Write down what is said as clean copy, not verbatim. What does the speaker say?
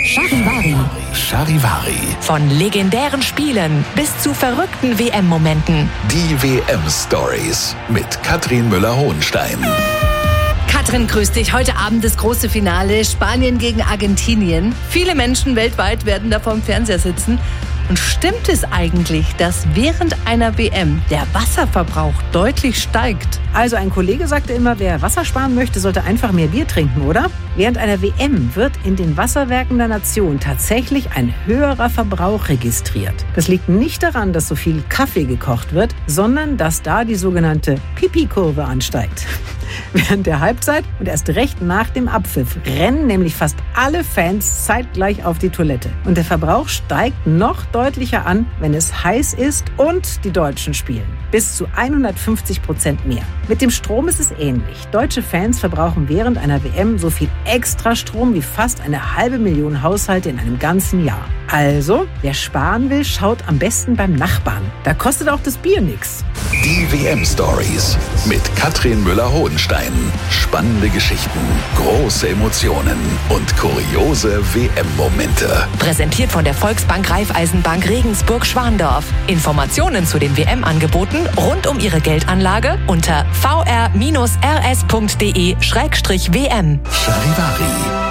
Charivari. Charivari. Von legendären Spielen bis zu verrückten WM-Momenten. Die WM-Stories mit Katrin Müller-Hohenstein. Katrin, grüß dich. Heute Abend das große Finale. Spanien gegen Argentinien. Viele Menschen weltweit werden da vorm Fernseher sitzen. Und stimmt es eigentlich, dass während einer WM der Wasserverbrauch deutlich steigt? Also ein Kollege sagte immer, wer Wasser sparen möchte, sollte einfach mehr Bier trinken, oder? Während einer WM wird in den Wasserwerken der Nation tatsächlich ein höherer Verbrauch registriert. Das liegt nicht daran, dass so viel Kaffee gekocht wird, sondern dass da die sogenannte Pipi-Kurve ansteigt. Während der Halbzeit und erst recht nach dem Abpfiff rennen nämlich fast alle Fans zeitgleich auf die Toilette. Und der Verbrauch steigt noch deutlicher an, wenn es heiß ist und die Deutschen spielen. Bis zu 150% mehr. Mit dem Strom ist es ähnlich. Deutsche Fans verbrauchen während einer WM so viel extra Strom wie fast 500.000 Haushalte in einem ganzen Jahr. Also, wer sparen will, schaut am besten beim Nachbarn. Da kostet auch das Bier nichts. Die WM-Stories mit Katrin Müller-Hohenstein. Spannende Geschichten, große Emotionen und kuriose WM-Momente. Präsentiert von der Volksbank Raiffeisenbank Regensburg-Schwandorf. Informationen zu den WM-Angeboten rund um Ihre Geldanlage unter vr-rs.de/WM. Charivari.